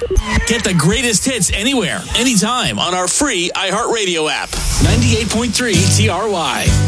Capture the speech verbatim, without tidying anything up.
Get the greatest hits anywhere, anytime on our free iHeartRadio app. ninety-eight point three T R Y.